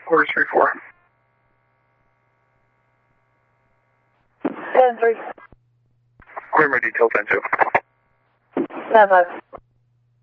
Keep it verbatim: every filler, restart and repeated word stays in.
four three four. ten three. Clear my detail ten two. Stand five.